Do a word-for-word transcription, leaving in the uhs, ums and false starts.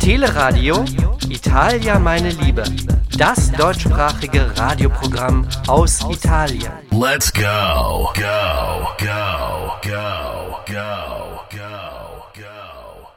Teleradio Italia meine Liebe. Das deutschsprachige Radioprogramm aus Italien. Let's go, go, go, go, go, go, go.